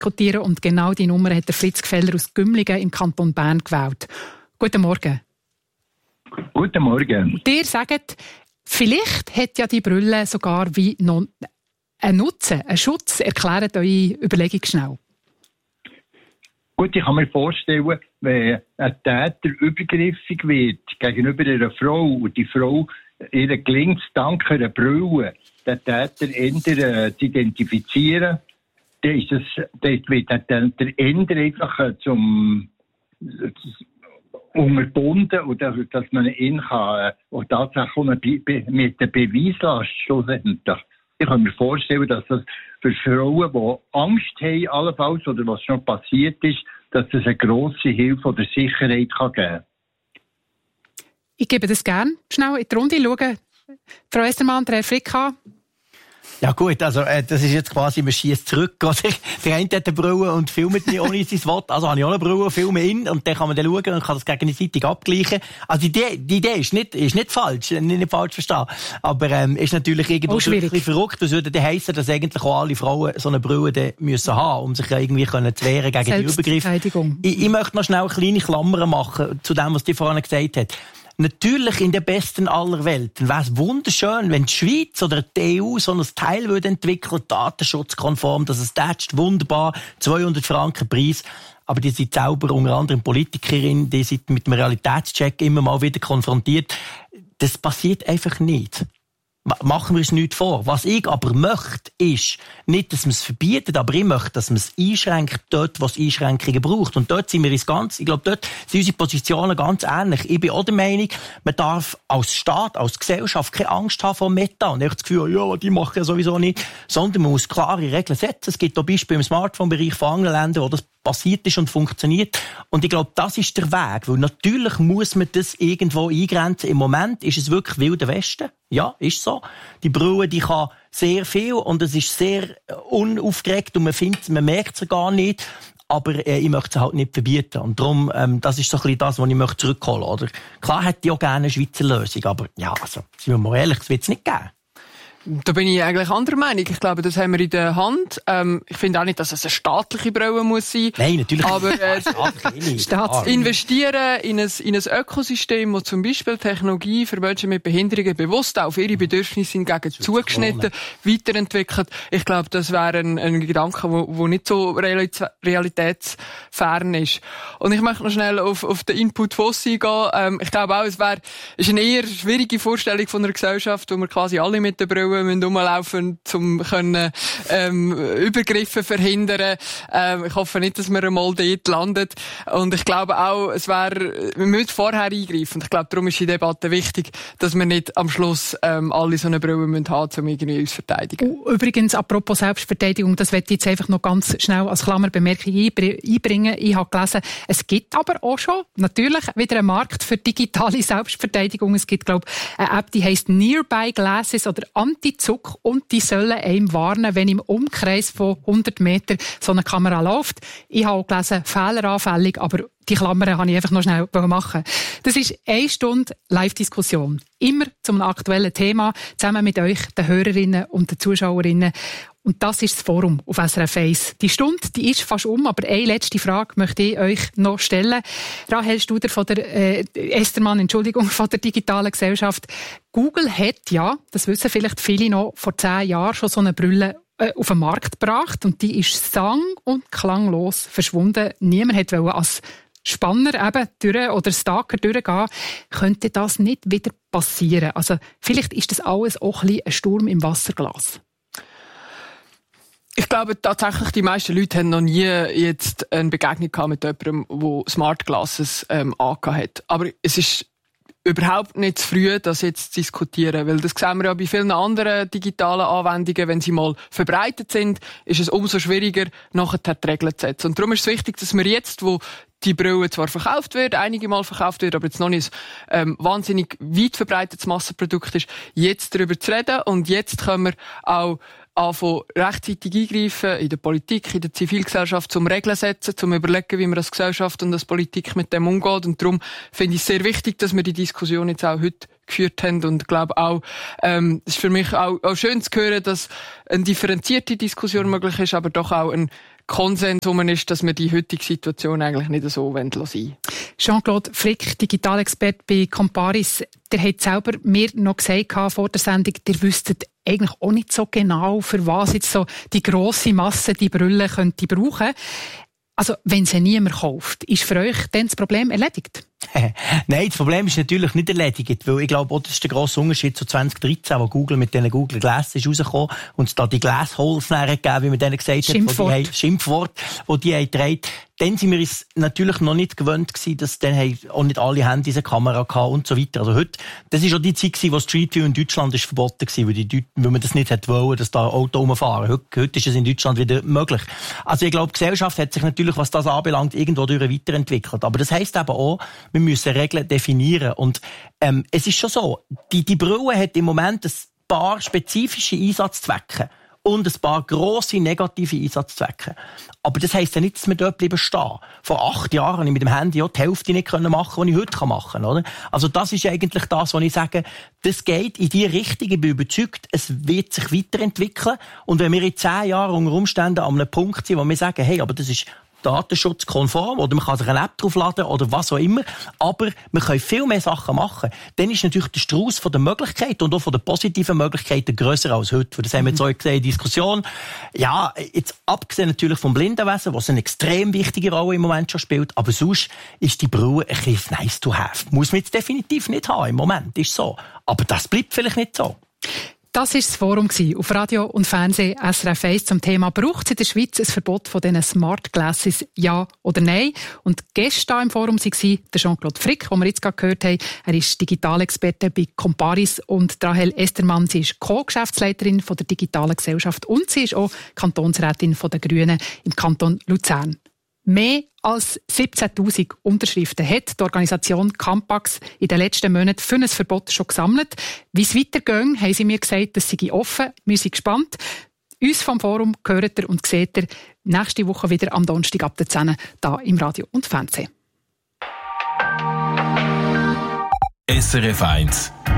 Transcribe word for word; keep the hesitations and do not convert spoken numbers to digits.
diskutieren und genau die Nummer hat der Fritz Gfeller aus Gümligen im Kanton Bern gewählt. Guten Morgen. Guten Morgen. Und ihr sagt, vielleicht hat ja die Brille sogar wie noch einen Nutzen, einen Schutz. Erklärt eure Überlegung schnell. Gut, ich kann mir vorstellen, wenn ein Täter übergriffig wird gegenüber einer Frau und die Frau ihr gelingt dank einer Brille, den Täter eher zu identifizieren, dann ist das, dann wird der Täter eher einfach zum unterbunden und dass, dass man ihn kann, und tatsächlich mit der Beweislast schlussendlich. Ich kann mir vorstellen, dass das für Frauen, die Angst haben, allenfalls, oder was schon passiert ist, dass das eine grosse Hilfe oder Sicherheit kann geben kann. Ich gebe das gerne schnell in die Runde. Schauen. Frau Estermann, der Herr Frick. Ja gut, also äh, das ist jetzt quasi, man schiesst zurück. Also, der eine hat eine Brille und filmt mich ohne sein Wort. Also habe ich auch eine Brille, filme ihn und dann kann man dann schauen und kann das gegenseitig abgleichen. Also die Idee, die Idee ist nicht, ist nicht falsch, nicht, nicht falsch verstehen. Aber ähm, ist natürlich irgendwo ein bisschen verrückt. Das würde dann heissen, dass eigentlich auch alle Frauen so eine Brille müssen haben, um sich irgendwie können zu wehren gegen die Übergriffe. Ich, ich möchte noch schnell eine kleine Klammer machen zu dem, was die vorhin gesagt hat. Natürlich in der besten aller Welten wäre es wunderschön, wenn die Schweiz oder die E U so ein Teil würde entwickeln, datenschutzkonform, dass es tätscht, wunderbar, zweihundert Franken Preis. Aber die sind selber unter anderem Politikerin, die sind mit dem Realitätscheck immer mal wieder konfrontiert. Das passiert einfach nicht. Machen wir es nicht vor. Was ich aber möchte, ist nicht, dass man es verbietet, aber ich möchte, dass man es einschränkt dort, wo es Einschränkungen braucht. Und dort sind wir ins Ganze, ich glaube, dort sind unsere Positionen ganz ähnlich. Ich bin auch der Meinung, man darf als Staat, als Gesellschaft keine Angst haben vor Meta. Und ich habe das Gefühl, ja, die machen ja sowieso nicht. Sondern man muss klare Regeln setzen. Es gibt auch Beispiele im Smartphone-Bereich von anderen Ländern, wo das passiert ist und funktioniert. Und ich glaube, das ist der Weg. Weil natürlich muss man das irgendwo eingrenzen. Im Moment ist es wirklich Wilder Westen. Ja, ist so. Die Brille, die kann sehr viel und es ist sehr unaufgeregt und man findet, man merkt sie gar nicht. Aber äh, ich möchte sie halt nicht verbieten. Und darum, ähm, das ist so ein bisschen das, was ich möchte zurückholen möchte. Klar hätte ich auch gerne eine Schweizer Lösung, aber ja, also, sind wir mal ehrlich, das wird es nicht geben. Da bin ich eigentlich anderer Meinung. Ich glaube, das haben wir in der Hand. Ähm, ich finde auch nicht, dass es eine staatliche Brille muss sein. Nein, natürlich aber, äh, nicht. Staats- investieren in ein, in ein Ökosystem, das zum Beispiel Technologie für Menschen mit Behinderungen bewusst auf ihre Bedürfnisse hingegen zugeschnitten weiterentwickelt. Ich glaube, das wäre ein, ein Gedanke, wo, wo nicht so realitätsfern ist. Und ich möchte noch schnell auf, auf den Input Fossi gehen. Ähm, ich glaube auch, es wäre, ist eine eher schwierige Vorstellung von einer Gesellschaft, wo wir quasi alle mit der Brille müssen rumlaufen, um können, ähm, Übergriffe verhindern. Ähm, ich hoffe nicht, dass wir einmal dort landet. Und ich glaube auch, es wäre, wir müssen vorher eingreifen. Und ich glaube, darum ist die Debatte wichtig, dass wir nicht am Schluss ähm, alle so eine Brille müssen haben, um irgendwie uns zu verteidigen. Übrigens, apropos Selbstverteidigung, das möchte ich jetzt einfach noch ganz schnell als Klammerbemerkung einbringen. Ich habe gelesen, es gibt aber auch schon natürlich wieder einen Markt für digitale Selbstverteidigung. Es gibt, glaube ich, eine App, die heisst Nearby Glasses oder Anti-Zuck und die sollen einem warnen, wenn im Umkreis von hundert Metern so eine Kamera läuft. Ich habe auch gelesen, fehleranfällig, aber die Klammern habe ich einfach noch schnell machen. Das ist eine Stunde Live-Diskussion. Immer zum aktuellen Thema, zusammen mit euch, den Hörerinnen und den Zuschauerinnen. Und das ist das Forum auf S R F eins. Die Stunde, die ist fast um, aber eine letzte Frage möchte ich euch noch stellen. Rahel Studer von der, äh, Estermann, Entschuldigung, von der digitalen Gesellschaft. Google hat ja, das wissen vielleicht viele noch, vor zehn Jahren schon so eine Brille äh, auf den Markt gebracht und die ist sang- und klanglos verschwunden. Niemand hat wollen als Spanner eben durch oder Stalker durchgehen, könnte das nicht wieder passieren. Also vielleicht ist das alles auch ein bisschen ein Sturm im Wasserglas. Ich glaube tatsächlich, die meisten Leute haben noch nie jetzt eine Begegnung gehabt mit jemandem, der Smart Glasses ähm, angehabt hat. Aber es ist überhaupt nicht zu früh, das jetzt zu diskutieren, weil das sehen wir ja bei vielen anderen digitalen Anwendungen, wenn sie mal verbreitet sind, ist es umso schwieriger, nachher die Regeln zu setzen. Und darum ist es wichtig, dass wir jetzt, wo die Brille zwar verkauft wird, einige Mal verkauft wird, aber jetzt noch nicht ähm, wahnsinnig weit verbreitetes Massenprodukt ist, jetzt darüber zu reden und jetzt können wir auch anfangen, rechtzeitig eingreifen in der Politik, in der Zivilgesellschaft, zum Regeln setzen, zum überlegen, wie man als Gesellschaft und als Politik mit dem umgeht. Und darum finde ich es sehr wichtig, dass wir die Diskussion jetzt auch heute geführt haben. Und ich glaube auch, ähm, es ist für mich auch, auch schön zu hören, dass eine differenzierte Diskussion möglich ist, aber doch auch eine Konsens um ist, dass wir die heutige Situation eigentlich nicht so sein wollen. Jean-Claude Frick, Digitalexperte bei Comparis, der hat selber mir noch gesagt vor der Sendung, der wüsstet eigentlich auch nicht so genau, für was jetzt so die grosse Masse die Brille könnte brauchen. Also, wenn sie niemand kauft, ist für euch dann das Problem erledigt? Nein, das Problem ist natürlich nicht erledigt, weil ich glaube, das ist der grosse Unterschied zu zwanzig dreizehn, wo Google mit diesen Google Glass ist rausgekommen und es da die Glassholes gegeben, wie man denen gesagt hat, Schimpfwort. Wo die, Schimpfwort, wo die haben getragen. Dann sind wir uns natürlich noch nicht gewöhnt gewesen, dass dann haben auch nicht alle Handys eine Kamera hatten und so weiter. Also heute, das ist auch die Zeit gewesen, wo Street View in Deutschland ist verboten gewesen, weil, die Deut- weil man das nicht hätte wollen, dass da Auto rumfahren. Heute, heute ist es in Deutschland wieder möglich. Also ich glaube, die Gesellschaft hat sich natürlich, was das anbelangt, irgendwo durch weiterentwickelt. Aber das heisst eben auch, wir müssen Regeln definieren. Und ähm, es ist schon so, die, die Brille hat im Moment ein paar spezifische Einsatzzwecke und ein paar grosse negative Einsatzzwecke. Aber das heisst ja nicht, dass wir dort bleiben stehen. Vor acht Jahren konnte ich mit dem Handy auch die Hälfte nicht machen, was ich heute machen kann. Oder? Also das ist eigentlich das, was ich sage, das geht in die Richtung. Ich bin überzeugt, es wird sich weiterentwickeln. Und wenn wir in zehn Jahren unter Umständen an einem Punkt sind, wo wir sagen, hey, aber das ist datenschutzkonform oder man kann sich eine App draufladen oder was auch immer, aber wir können viel mehr Sachen machen. Dann ist natürlich der Strauß von den Möglichkeiten und auch von den positiven Möglichkeiten grösser als heute. Das haben wir jetzt auch gesehen in der Diskussion. Ja, jetzt abgesehen natürlich vom Blindenwesen, was eine extrem wichtige Rolle im Moment schon spielt, aber sonst ist die Brille ein bisschen nice to have. Muss man jetzt definitiv nicht haben im Moment, ist so. Aber das bleibt vielleicht nicht so. Das war das Forum auf Radio und Fernsehen S R F eins zum Thema «Braucht es in der Schweiz ein Verbot von diesen Smart Glasses, ja oder nein?» Und Gäste im Forum waren der Jean-Claude Frick, den wir jetzt gerade gehört haben. Er ist Digitalexperte bei Comparis und Rahel Estermann. Sie ist Co-Geschäftsleiterin von der Digitalen Gesellschaft und sie ist auch Kantonsrätin von der Grünen im Kanton Luzern. Mehr als siebzehntausend Unterschriften hat die Organisation Campax in den letzten Monaten für ein Verbot schon gesammelt. Wie es weitergeht, haben sie mir gesagt, dass sie offen. Wir sind gespannt. Uns vom Forum hört ihr und seht ihr nächste Woche wieder am Donnerstag ab der zehn hier im Radio und Fernsehen. S R F eins